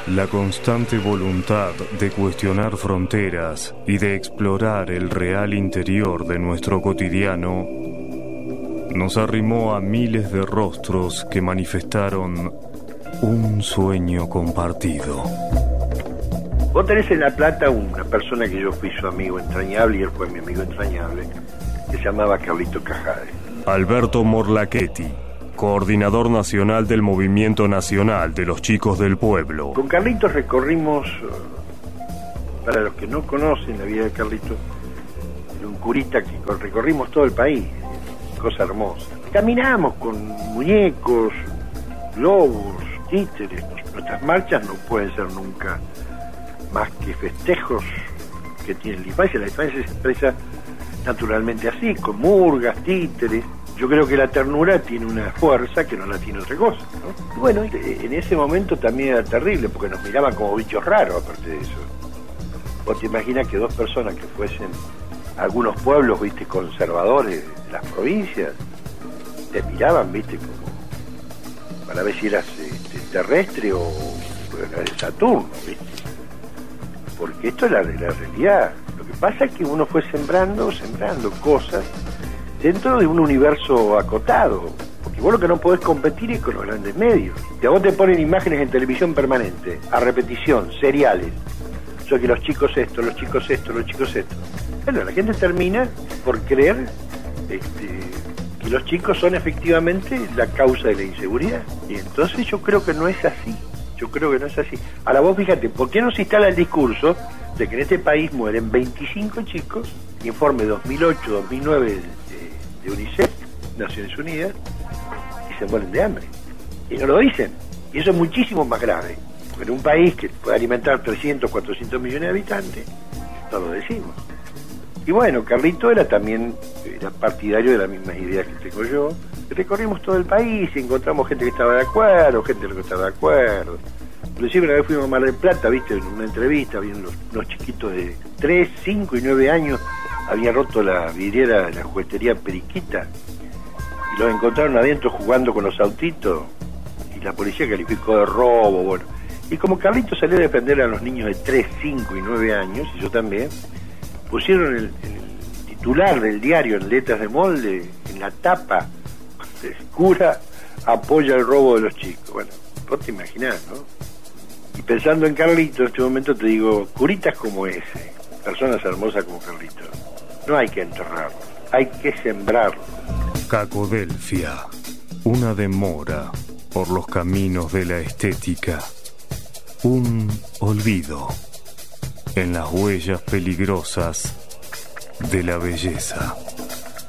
La constante voluntad de cuestionar fronteras y de explorar el real interior de nuestro cotidiano nos arrimó a miles de rostros que manifestaron un sueño compartido. Vos tenés en La Plata una persona que yo fui su amigo entrañable y él fue mi amigo entrañable, que se llamaba Carlito Cajade. Alberto Morlachetti, coordinador nacional del Movimiento Nacional de los Chicos del Pueblo. Con Carlito recorrimos, para los que no conocen la vida de Carlito, era un curita que recorrimos todo el país, cosa hermosa. Caminamos con muñecos, globos, títeres. Nuestras marchas no pueden ser nunca más que festejos que tiene la infancia. La infancia se expresa naturalmente así, con murgas, títeres. Yo creo que la ternura tiene una fuerza que no la tiene otra cosa, ¿no? Y bueno, en ese momento también era terrible, porque nos miraban como bichos raros, aparte de eso. Vos te imaginas que dos personas que fuesen a algunos pueblos, viste, conservadores de las provincias, te miraban, viste, como para ver si eras terrestre o de Saturno, viste. Porque esto es la realidad. Lo que pasa es que uno fue sembrando cosas dentro de un universo acotado, porque vos lo que no podés competir es con los grandes medios. Y a vos te ponen imágenes en televisión permanente, a repetición, seriales, o sea que los chicos esto, los chicos esto, los chicos esto. Bueno, la gente termina por creer que los chicos son efectivamente la causa de la inseguridad, y entonces yo creo que no es así. Ahora vos fíjate, ¿por qué no se instala el discurso de que en este país mueren 25 chicos, informe 2008-2009 de UNICEF, Naciones Unidas, y se mueren de hambre? Y no lo dicen. Y eso es muchísimo más grave. Porque en un país que puede alimentar 300, 400 millones de habitantes, no lo decimos. Y bueno, Carlito era partidario de las mismas ideas que tengo yo. Recorrimos todo el país y encontramos gente que estaba de acuerdo, gente que no estaba de acuerdo. Inclusive una vez fuimos a Mar del Plata, viste, en una entrevista, habían unos chiquitos de 3, 5 y 9 años, habían roto la vidriera de la juguetería Periquita y los encontraron adentro jugando con los autitos y la policía calificó de robo, bueno. Y como Carlito salió a defender a los niños de 3, 5 y 9 años, y yo también, pusieron el titular del diario en letras de molde, en la tapa, cura apoya el robo de los chicos. Bueno, vos te imaginás, ¿no? Y pensando en Carlito, en este momento te digo, curitas como ese, personas hermosas como Carlito, no hay que enterrarlo, hay que sembrarlo. Cacodelfia, una demora por los caminos de la estética, un olvido en las huellas peligrosas de la belleza.